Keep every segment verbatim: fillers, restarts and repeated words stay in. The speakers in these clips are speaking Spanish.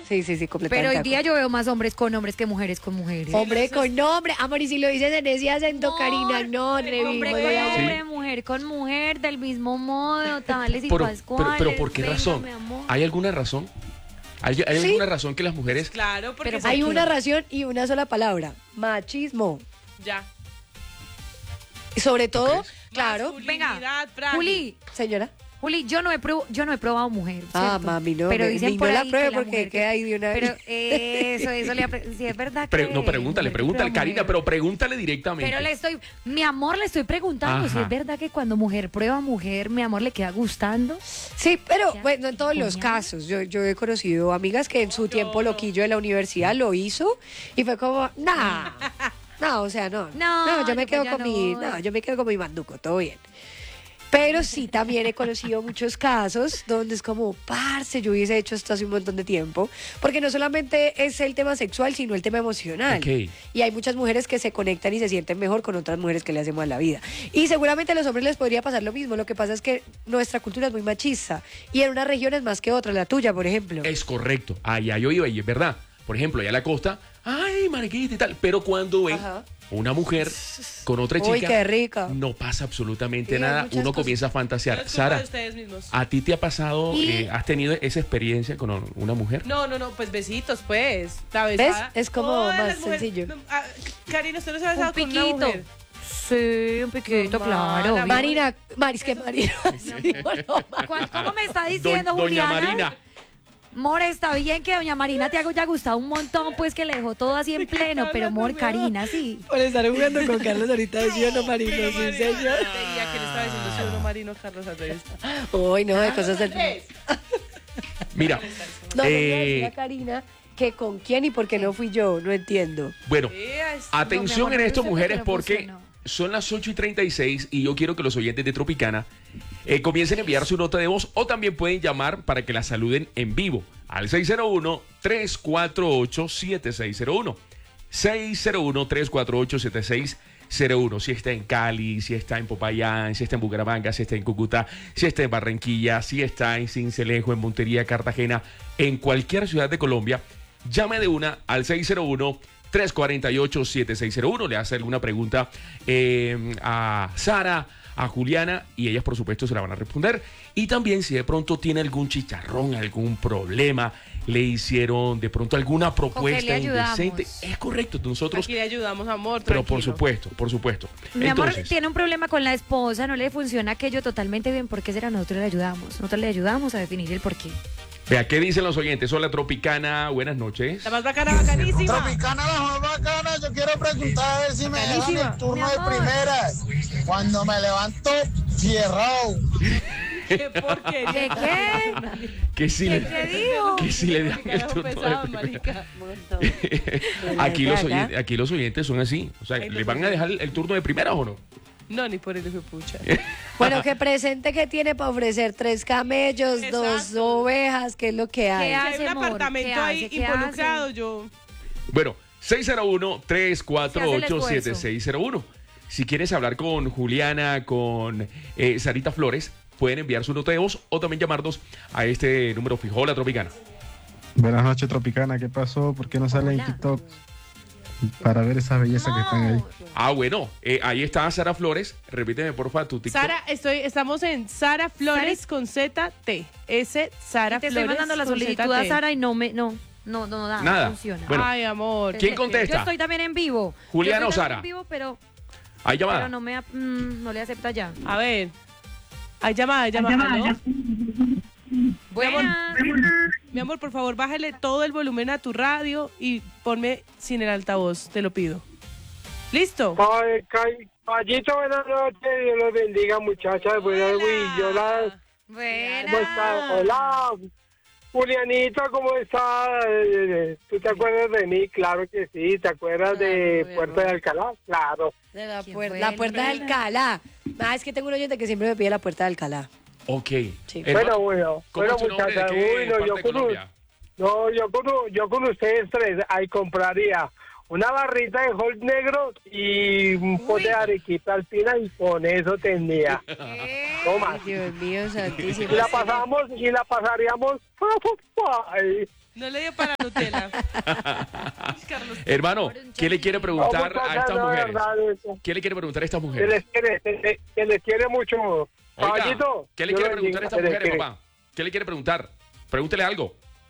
Sí, sí, sí, completamente. Pero hoy día yo veo más hombres con hombres que mujeres con mujeres. Hombre con hombre. Amor, y si lo dices en ese acento, Amor, Karina, no, revivimos hombre de con la- hombre, mujer con mujer, del mismo modo, tales y Pero, pascuales. pero, pero ¿por qué Venga, razón? mi amor. ¿Hay alguna razón? ¿Hay, hay Sí. alguna razón que las mujeres... Claro, porque Pero se- Hay ¿por una qué? razón y una sola palabra. Machismo. ya. Y sobre todo, crees? claro. Masculinidad frágil. Juli, Señora. Juli, yo no he prob- yo no he probado mujer. Ah, ¿cierto? mami, no. Pero me- dicen ni por no la ahí pruebe que la porque mujer queda que- ahí de una Pero vez. eso, eso le apre- si es verdad que Pre- no, pregúntale, mujer que pregúntale, prueba Karina, mujer. pero pregúntale directamente. Pero le estoy, mi amor, le estoy preguntando si Ajá. es verdad que cuando mujer prueba mujer, mi amor, le queda gustando. Sí, pero ¿Ya? bueno, no en todos los Coñac. casos. Yo, yo he conocido amigas que en su tiempo loquillo de la universidad lo hizo y fue como, nah, no, o sea, no. No, yo me yo quedo pues ya con mi, no. no, yo me quedo con mi manduco, todo bien. Pero sí, también he conocido muchos casos donde es como, parce, yo hubiese hecho esto hace un montón de tiempo. Porque no solamente es el tema sexual, sino el tema emocional. Ok. Y hay muchas mujeres que se conectan y se sienten mejor con otras mujeres que le hacen mal la vida. Y seguramente a los hombres les podría pasar lo mismo. Lo que pasa es que nuestra cultura es muy machista. Y en unas regiones más que otras, la tuya, por ejemplo. Es correcto. Allá yo iba y es verdad. Por ejemplo, allá en la costa, ay, mariquita y tal. Pero cuando ven Ajá. una mujer con otra chica, Uy, qué rica. no pasa absolutamente Sí, hay nada. muchas Uno cosas. comienza a No fantasear. es culpa Sara, de ustedes mismos. ¿a ti te ha pasado, Y- eh, has tenido esa experiencia con una mujer? No, no, no, pues besitos, pues. La ¿Ves? besada. Es como Todas más las mujeres- sencillo. No, ah, Karina, ¿usted no se ha Un besado con una piquito. mujer? Sí, un piquito, Normal, claro. amor. Marina, Maris, que Marina. Sí, no, ma- ¿Cuál- ¿Cómo me está Do- diciendo, Doña Juliana? Marina. Mor, está bien que doña Marina te haya gustado un montón, pues que le dejó todo así en pleno, pero Mor, Karina, sí. Por estar jugando con Carlos ahorita, ¿sí o no, Marino? Sí, Marina, señor. ¿Y a quién estaba diciendo si uno marino Carlos Andrés? Uy, no, de cosas del... Mira, No, le iba a eh, decir a Karina que con quién y por qué no fui yo, no entiendo. bueno, Vea, es- atención No, mi amor, en no esto, sé por qué mujeres, no porque funcionó. son las ocho y treinta y seis y yo quiero que los oyentes de Tropicana eh, comiencen a enviar su nota de voz o también pueden llamar para que la saluden en vivo al seis cero uno, tres cuatro ocho, siete seis cero uno. seis cero uno, tres cuatro ocho, siete seis cero uno. Si está en Cali, si está en Popayán, si está en Bucaramanga, si está en Cúcuta, si está en Barranquilla, si está en Sincelejo, en Montería, Cartagena, en cualquier ciudad de Colombia, llame de una al seis cero uno, tres cuatro ocho, siete seis cero uno. Le hace alguna pregunta eh, a Sara, a Juliana, y ellas por supuesto se la van a responder. Y también si de pronto tiene algún chicharrón, algún problema, le hicieron de pronto alguna propuesta le ayudamos. indecente. Es correcto, nosotros, Aquí le ayudamos, amor. pero por tranquilo. supuesto, por supuesto. Mi amor Entonces, tiene un problema con la esposa, no le funciona aquello totalmente bien, ¿por qué será? Nosotros le ayudamos, nosotros le ayudamos a definir el porqué. vea, ¿qué dicen los oyentes? Hola Tropicana, buenas noches. La más bacana, bacanísima. Tropicana, la más bacana, yo quiero preguntar a ver si me dejan Buenísima. el turno Mi de amor. primeras. Cuando me levanto, fierrado. Qué porquería. ¿De qué? Que si le, ¿Qué dijo? que si le dan el Carajo turno de pesado, primera. marica. aquí, los Acá. oyentes, aquí los oyentes son así. O sea, Ay, ¿le no, van no. a dejar el turno de primera o no? No, ni por el hijo de pucha. Bueno, que presente que tiene para ofrecer tres camellos, dos Exacto. ovejas, ¿qué es lo que hay? ¿Qué Si hay hace, un amor? apartamento ¿Qué ahí hace? ¿Qué involucrado, hace? yo. Bueno, seis cero uno, tres cuatro Se hace el ocho, siete esfuerzo. seis cero uno. Si quieres hablar con Juliana, con eh, Sarita Flores, pueden enviar su nota de voz o también llamarnos a este número fijo. Hola, Tropicana. Buenas noches, Tropicana. ¿Qué pasó? ¿Por qué no sale en Hola. TikTok? Para ver esa belleza que están ahí. Ah, bueno, eh, ahí está Sara Flores. Repíteme, porfa, tu TikTok. Sara, estoy, estamos en Sara Flores Sara- con Z T. S Sara Te Flores. estoy mandando la con solicitud Z a T. Sara y no me, no, no, no da, Nada. no funciona. Bueno, Ay, amor. ¿quién Yo contesta? estoy también en vivo. Juliana Yo o estoy Sara. también en vivo, pero, Hay llamada. pero no me, mm, no le acepta ya. A ver. Hay llamada, hay llamada. ¿No? Buenas. Mi amor, por favor, bájale todo el volumen a tu radio y ponme sin el altavoz, te lo pido. ¿Listo? Ay, Cay- Caballito, buenas noches, Dios los bendiga, muchachas. Buenas noches, yo la- Buenas. ¿Cómo está? Hola, Julianita, ¿cómo está? Eh, ¿Tú te acuerdas de mí? Claro que sí. ¿Te acuerdas de Claro, Puerta de Alcalá? Claro. De la, ¿Quién puer- fue la el puerta de primero? Alcalá. Ah, es que tengo un oyente que siempre me pide la puerta de Alcalá. Ok. Sí. Eh, Bueno, bueno, ¿Cómo bueno, es tu nombre? ¿De muchachas. qué Uy, no, parte yo de con, Colombia? no, yo con, yo con ustedes tres ahí compraría una barrita de hot negro y un pote de arequipa al final y con eso tendría. Toma. Ay, Dios mío, santísimo. Y la pasamos y la pasaríamos. Ay, No le dio para Nutella. Carlos. Hermano, ¿qué le quiere preguntar No, a estas no, mujeres? verdad, eso. ¿Qué le quiere preguntar a estas Que mujeres? les quiere, que les- que les quiere mucho. Oiga, Caballito, ¿qué le Dios quiere lo preguntar a bendiga, estas que les mujeres, quiere. papá? ¿Qué le quiere preguntar? Pregúntele algo.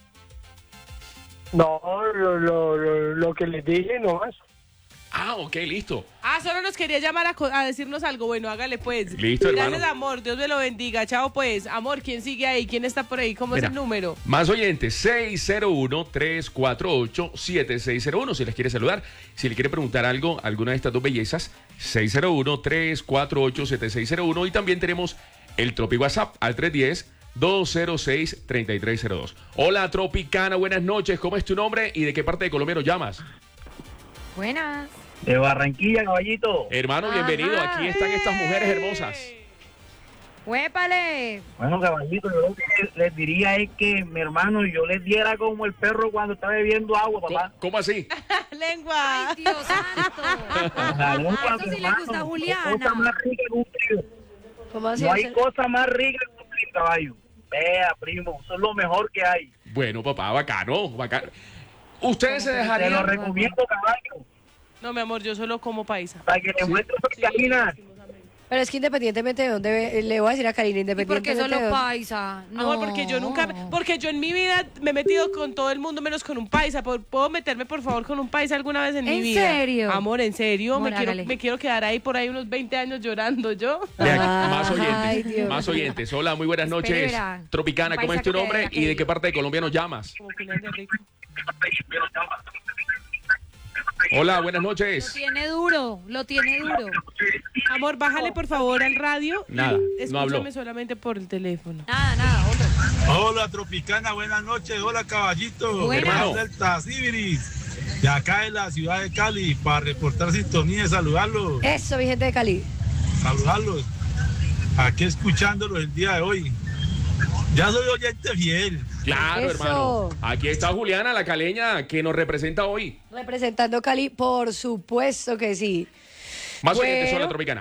No, lo, lo, lo, lo que les dije nomás. Ah, ok, listo. Ah, solo nos quería llamar a, co- a decirnos algo. Bueno, hágale pues. Listo, Gracias, hermano. amor. Dios me lo bendiga. Chao, pues. Amor, ¿quién sigue ahí? ¿Quién está por ahí? ¿Cómo Mira, es el número? Más oyentes, seis cero uno, tres cuatro ocho, siete seis cero uno. Si les quiere saludar, si le quiere preguntar algo a alguna de estas dos bellezas, seis cero uno, tres cuatro ocho, siete seis cero uno. Y también tenemos el Tropi WhatsApp al tres uno cero, dos cero seis, tres tres cero dos. Hola, Tropicana, buenas noches. ¿Cómo es tu nombre y de qué parte de Colombia nos llamas? Buenas. De Barranquilla, caballito. Hermano, bienvenido. Ajá. Aquí están estas mujeres hermosas. ¡Huépale! Bueno, caballito, yo lo que les diría es que, mi hermano, yo les diera como el perro cuando está bebiendo agua, ¿Cómo, papá. cómo así? Lengua. ¡Ay, Dios santo! La lengua, Eso mi sí le hermano, gusta a no hay Juliana. cosa más rica que un trío. ¿Cómo así? No hay Eso- cosa más rica que un trío, caballo. Vea, primo, eso es lo mejor que hay. Bueno, papá, bacano, bacano. ¿Ustedes se Te lo dejarían? recomiendo, caballo, No, mi amor, yo solo como paisa. para que le muestres sus carinas. Pero es que independientemente de dónde ve- le voy a decir a Karina, ¿Y por qué independientemente solo de dónde- paisa? No. Amor, porque yo nunca, porque yo en mi vida me he metido con todo el mundo menos con un paisa. Por- ¿Puedo meterme, por favor, con un paisa alguna vez en, mi ¿En vida? serio? Amor, en serio, Amor, me quiero, hágale. me quiero quedar ahí por ahí unos veinte años llorando yo. Vean, Ay, más oyentes, Dios. más oyentes. Hola, muy buenas noches. Espera. Tropicana, Un ¿cómo es tu paisa que nombre te- y de qué parte de Colombia nos llamas? Como Julián de Rico. Hola, buenas Lo noches. tiene duro, lo tiene duro. Amor, bájale por favor al radio. y Nada, no escúchame habló. solamente por el teléfono. Nada, nada, otro. Hola, Tropicana, buenas noches. Hola, caballito. Buenas. Hermano. Delta Sibiris, de acá en la ciudad de Cali, para reportar sintonía y saludarlos. Eso, mi gente de Cali. Saludarlos. Aquí escuchándolos el día de hoy. Ya soy oyente fiel. Claro, Eso. hermano. Aquí está Juliana, la caleña, que nos representa hoy. Representando Cali, por supuesto que sí. Más Bueno. oyentes, hola, Tropicana.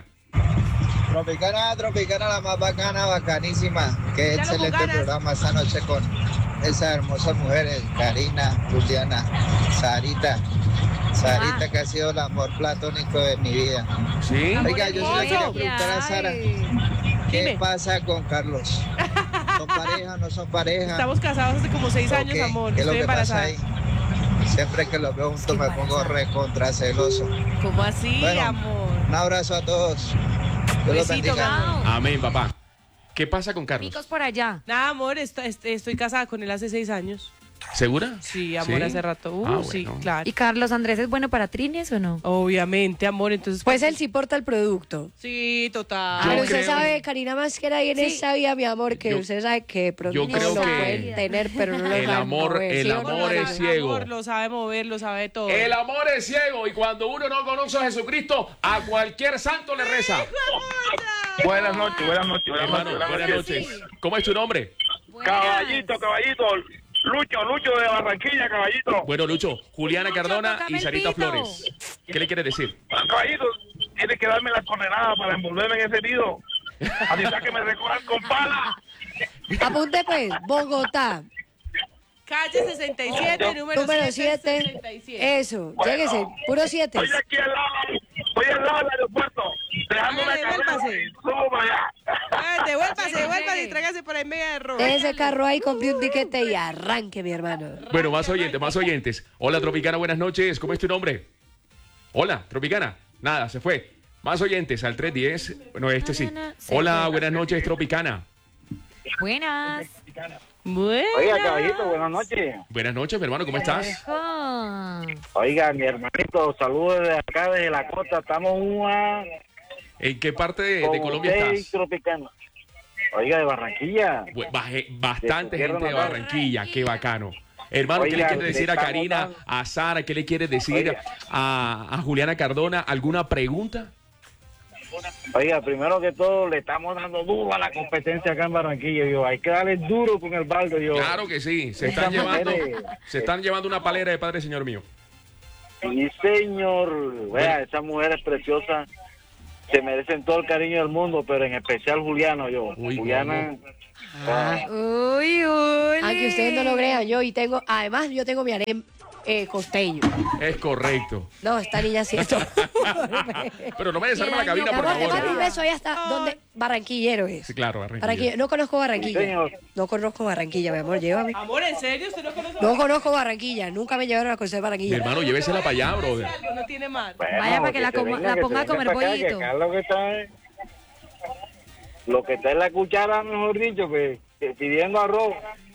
Tropicana, Tropicana, la más bacana, bacanísima. Qué Ya lo excelente ganas. programa esta noche con esas hermosas mujeres, Karina, Juliana, Sarita. Sarita, Ah. que ha sido el amor platónico de mi vida. ¿Sí? Oiga, yo sí le quería hermoso. preguntar a Sara, Ay. ¿qué Dime. pasa con Carlos? ¿Son pareja, no son pareja? Estamos casados hace como seis ¿O años, qué? amor. ¿Qué es lo Estoy que pasa embarazada. ahí? Siempre que los veo juntos me pongo recontra celoso. ¿Cómo así, Bueno, amor? Un abrazo a todos. Dios los Besito, bendiga. Chao. Amén, papá. ¿Qué pasa con Carlos? Micos por allá. Nada, amor, est- est- estoy casada con él hace seis años. ¿Segura? Sí, amor, hace rato. Uh, Ah, sí, bueno. claro. ¿Y Carlos Andrés es bueno para trines o no? Obviamente, amor, entonces... Pues él sí porta el producto. Sí, total. Yo Pero usted creo- sabe, Karina Máscara, y en Sí. esta vida, mi amor, que Yo- usted sabe que de pronto yo no creo lo que pueden tener, pero no lo el saben amor- mover, el ¿sí o no? amor lo es sabe, ciego. amor, lo sabe mover, lo sabe todo. El amor es ciego y cuando uno no conoce a Jesucristo, a cualquier santo le reza. Buenas noches, buenas noches, Hermano, buenas noches. ¿Cómo es tu nombre? Caballito, caballito. Lucho, Lucho de Barranquilla, caballito. Bueno, Lucho, Juliana Lucho, Cardona tócame y el Sarita pito. Flores. ¿Qué le quieres decir? Caballito, tiene que darme la condenada para envolverme en ese nido. Así está que me recojan con pala. Apunte pues, Bogotá, Calle sesenta y siete, número, número siete. sesenta y siete. Eso, lléguese, puro siete. Estoy aquí al lado, estoy al lado del aeropuerto. Dejando una Hágale, carrera devuélvase. y subo para allá. Ah, devuélvase, Llegue, devuélvase y llegue. tráigase por ahí media de rojo. Deje ese carro ahí, compre un tiquete y arranque, mi hermano. Bueno, más oyentes, más oyentes. Hola, Tropicana, buenas noches. ¿Cómo es tu nombre? Hola, Tropicana. Nada, se fue. Más oyentes al tres uno cero. Bueno, este sí. No, no, no, se Hola, fue. buenas noches, Tropicana. Buenas. Bueno. Oiga, caballito, buenas noches. Buenas noches, mi hermano, ¿cómo estás? Oh. Oiga, mi hermanito, saludos desde acá, desde la costa. Estamos una... ¿En qué parte de, de con Colombia usted y estás? Tropicana. Oiga, de Barranquilla. Bu- baje- Bastante De tu gente de tierra Barranquilla, qué bacano. Hermano, ¿qué le Oiga, quiere le decir a estamos Karina, dando- a Sara? ¿Qué le quiere decir Oiga. a, a Juliana Cardona? ¿Alguna pregunta? Oiga, primero que todo, le estamos dando duro a la competencia acá en Barranquilla. Yo, hay que darle duro con el baldo. Yo. Claro que sí, se Estas están llevando, mujeres- se están llevando una palera de Padre Señor mío. Sí, señor. Vea, esa mujer es preciosa. se merecen todo el cariño del mundo, pero en especial Juliano, yo. Uy, Juliana, ah, Uy, uy. Aunque ustedes no lo crean, yo y tengo, además yo tengo mi harem eh, costeño. Es correcto. No, esta niña sí esto. Pero no me desarme la cabina, por Amor, te favor. mando un beso ahí hasta donde Barranquillero es. Sí, claro, Barranquilla. Barranquilla. No conozco Barranquilla. señor. No conozco Barranquilla, mi amor, llévame. Amor, ¿en serio? ¿Usted no conoce? No conozco Barranquilla, nunca me llevaron a conocer Mi Barranquilla. hermano, llévesela para allá, brother. Algo no tiene mal. bueno, Vaya, para que la se coma- venga, la que ponga se a comer venga para acá, pollito. que acá lo que está es, lo que está en la cuchara, mejor dicho, que, que pidiendo arroz.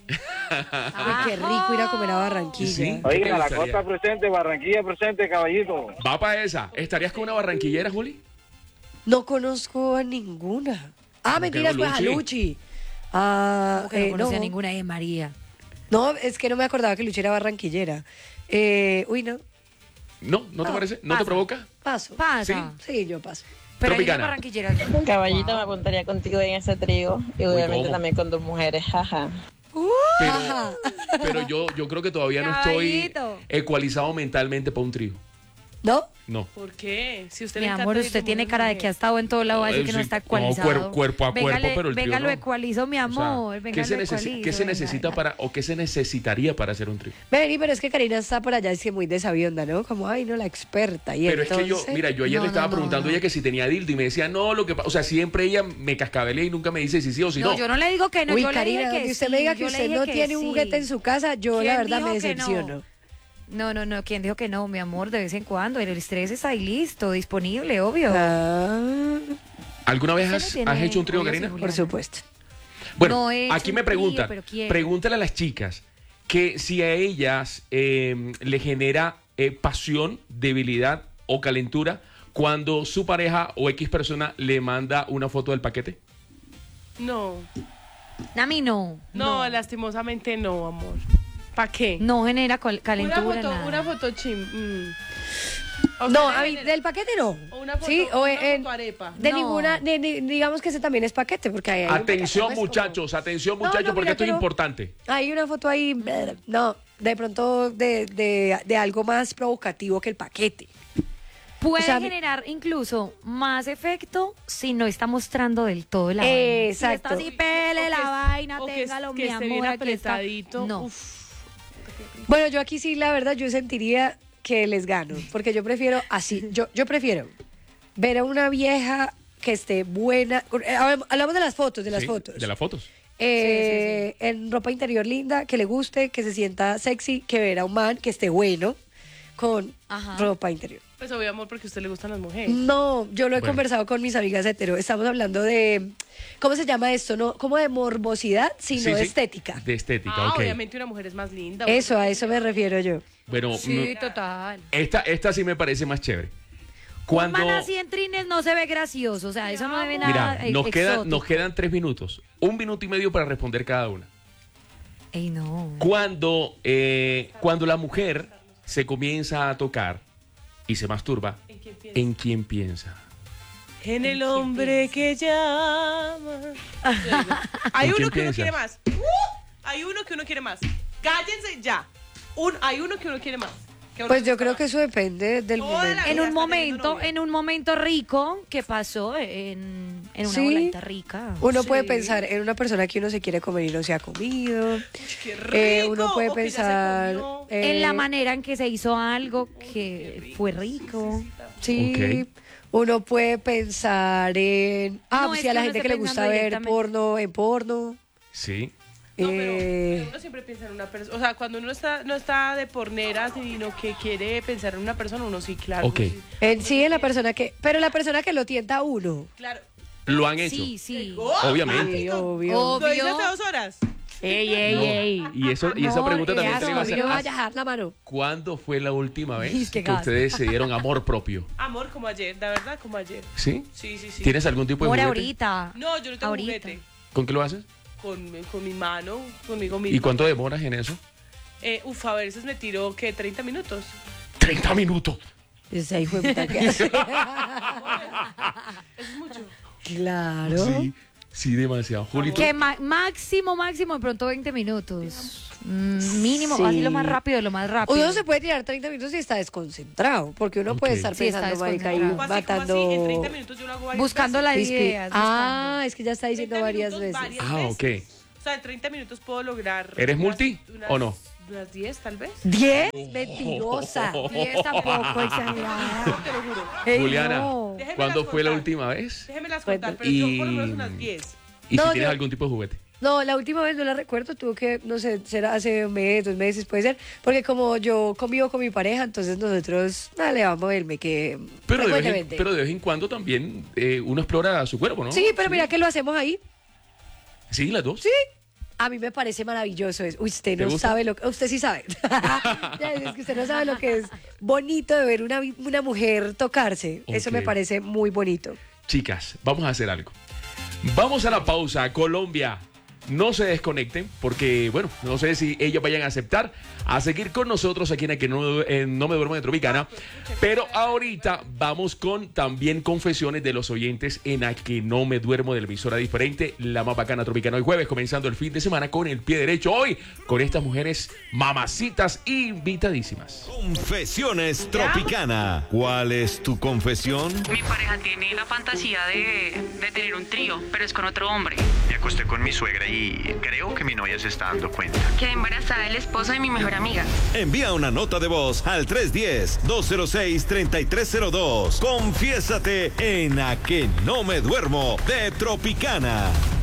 Ay, qué rico ir a comer a Barranquilla. Sí. ¿Qué te Oiga, la gustaría? costa presente, Barranquilla presente, caballito. Va para esa. ¿Estarías con una barranquillera, Juli? No conozco a ninguna. Ah, ¿Cómo mentiras, que pues no, a Luchi? Luchi. Ah, Como que no eh, conocía no. ninguna de María. No, es que no me acordaba que Luchi era barranquillera. Eh, uy, no. No, ¿no te No, parece? ¿No te pasa. provoca? Paso. Pasa. Sí, yo paso. Pero hay una Tropicana. barranquillera. Caballito, me apuntaría contigo en ese trío y obviamente ¿cómo? también con dos mujeres, jaja. Pero, Ajá. pero yo, yo creo que todavía no estoy Caballito. ecualizado mentalmente para un trío. ¿No? No. ¿Por qué? Si usted Mi le amor, encanta ir usted con tiene mujer, cara de que ha estado en todo lado, va a decir que no Sí, está no, ecualizado. cuer- cuerpo a Venga, cuerpo, le- pero el venga, trío lo no. ecualizo, mi O sea, amor. venga, ¿qué se, lo necesi- ecualizo, qué se venga, necesita venga. para o qué se necesitaría para hacer un trío? Vení, pero es que Karina está por allá, es que muy de sabionda, ¿no? Como, ay, no, la experta. Y Pero es que yo, entonces- mira, yo ayer No, le estaba no, no, preguntando a no. ella que si tenía dildo y me decía, no, lo que pasa, o sea, siempre ella me cascabelea y nunca me dice si sí o si no. No, yo no le digo que no, Uy, yo Karina, le dije que donde usted sí, me diga que yo le usted dije no que tiene un sí. juguete en su casa, yo la ¿Quién verdad me dijo que no? decepciono. No, no, no, ¿quién dijo que no? Mi amor, de vez en cuando. El estrés está ahí listo, disponible, obvio. Ah, ¿Alguna vez Usted no has, tiene has hecho un trío, pollo Karina? sin por supuesto. Bueno, No he hecho aquí un me trío, preguntan, pero quiero. pregúntale a las chicas que si a ellas eh, le genera eh, pasión, debilidad o calentura cuando su pareja o X persona le manda una foto del paquete. No, A mí no. no, lastimosamente no, amor. ¿Para qué? No genera col- calentura. Una foto, nada. una foto chim. mm. O No, sea, a mí, en el- del paquete no. o una foto, Sí, o una en, foto arepa. de No. ninguna, de- de- digamos que ese también es paquete, porque hay, hay un Atención, paquete, pues, muchachos, atención, No, muchachos, no, porque mira, esto es pero- importante. como- hay una foto ahí, bleh, no, de pronto de, de, de algo más provocativo que el paquete. Puede O sea, mi- generar incluso más efecto si no está mostrando del todo la Exacto. vaina. Si está así, pele O la que- vaina, o que, téngalo, que mi esté bien amor, aquí está. apretadito. No. Uf. Bueno, yo aquí sí, la verdad, yo sentiría que les gano, porque yo prefiero así, yo, yo prefiero ver a una vieja que esté buena, eh, hablamos de las fotos, de las Sí, fotos. De las fotos. Eh, en ropa interior linda, que le guste, que se sienta sexy, que ver a un man que esté bueno con Ajá. ropa interior. Pues obvio, amor, porque a usted le gustan las mujeres. No, yo lo he Bueno. conversado con mis amigas hetero. Estamos hablando de, ¿cómo se llama esto? No como de morbosidad, sino Sí, de sí. estética. De estética, Ah, ok. obviamente una mujer es más linda. Eso, a eso me refiero yo. Bueno, Sí, mm, total. esta, esta sí me parece más chévere. Un Cuando, man así en trines no se ve gracioso, o sea, eso no debe nada mira, eh, nos, queda, exótico. nos quedan tres minutos, un minuto y medio para responder cada una. Ey, no. Cuando, eh, cuando la mujer se comienza a tocar y se masturba, ¿En quién piensa? ¿en quién piensa? En el hombre que llama. Hay ¿En quién uno que uno piensas? quiere más. ¡Uh! Hay uno que uno quiere más. Cállense ya. Un, hay uno que uno quiere más. Que uno Pues yo gusta creo más. que eso depende del Toda la momento. En vida un está teniendo momento, novia. en un momento rico que pasó en, en una Sí. voladita rica. Uno puede Sí. pensar en una persona que uno se quiere comer y no se ha comido. ¡Qué Eh, rico! uno puede O que ya se pensar comió. eh, En la manera en que se hizo algo que fue rico. Sí, Ok. uno puede pensar en... Ah, No, pues es sí, a que la uno gente está que le gusta pensando ver directamente. porno en porno. Sí. No, pero, eh, pero uno siempre piensa en una persona. O sea, cuando uno está, no está de pornera, sino que quiere pensar en una persona, uno sí, claro. Ok. uno sí. En sí, en la persona que... Pero la persona que lo tienta a uno. Claro. Lo han hecho. Sí, sí. Obviamente. Sí, obvio. Obvio. Lo hice hace dos horas. Ey, ey, No. ey. Y, eso, y esa No, pregunta también es te la iba a hacer. Obvio, ¿Haz- vaya a dejar la mano. ¿Cuándo fue la última vez Qué que gasto. ustedes se dieron amor propio? Amor como ayer, la verdad, como ayer. ¿Sí? Sí, sí, sí. ¿Tienes algún tipo de Por juguete? ahorita. No, yo no tengo Ahorita. juguete. ¿Con qué lo haces? Con, con mi mano, conmigo mismo. ¿Y cuánto demoras en eso? Eh, uf, a veces me tiro, ¿qué? ¿treinta minutos? treinta minutos. Ese hijo de puta que hace. Eso es mucho. Claro. Sí. Sí, demasiado. Julito. Que ma- máximo, máximo, de pronto veinte minutos. Mm, mínimo, Sí. así lo más rápido, lo más rápido. Uno se puede tirar treinta minutos y está desconcentrado, porque uno puede Ok. estar Sí, está pensando, marica, ahí desconcentrado. ¿Cómo así, cómo así? En treinta matando... minutos yo lo hago varias Buscando veces. las Pispi- ideas. Ah, es que ya está diciendo treinta varias minutos, veces. varias Ah, ok. veces. O sea, en treinta minutos puedo lograr... ¿Eres unas- multi unas- o no? Unas diez, tal vez. ¿Diez? Mentirosa. diez tampoco, exagerada. Te lo juro. Ey, Juliana, no. Déjemelas ¿cuándo fue la contar. última vez? Déjemelas Cuenta. contar, pero Y- yo por lo menos unas diez. Y No, si tienes yo- algún tipo de juguete. No, la última vez no la recuerdo, tuvo que, no sé, será hace un mes, dos meses, puede ser, porque como yo convivo con mi pareja, entonces nosotros, dale, vamos a verme que Pero de, vez en, frecuentemente. pero de vez en cuando también eh, uno explora su cuerpo, ¿no? Sí, pero mira que lo hacemos ahí. Sí, las dos. Sí. A mí me parece maravilloso eso. Uy, usted ¿Te no gusta? sabe lo que... Usted sí sabe. Ya, es que usted no sabe lo que es bonito de ver una, vi- una mujer tocarse. Eso Ok. me parece muy bonito. Chicas, vamos a hacer algo. Vamos a la pausa, Colombia. No se desconecten porque, bueno, no sé si ellos vayan a aceptar a seguir con nosotros aquí en, el que no, en No Me Duermo de Tropicana. Pero ahorita vamos con también confesiones de los oyentes en A Que No Me Duermo de la emisora diferente, la más bacana Tropicana. Hoy jueves, comenzando el fin de semana con el pie derecho. Hoy con estas mujeres mamacitas invitadísimas. Confesiones Tropicana. ¿Cuál es tu confesión? Mi pareja tiene la fantasía de, de tener un trío, pero es con otro hombre. Me acosté con mi suegra y creo que mi novia se está dando cuenta. Quedé embarazada del esposo de mi mejor amiga. Envía una nota de voz al tres uno cero, dos cero seis, tres tres cero dos. Confiésate en A Que No Me Duermo de Tropicana.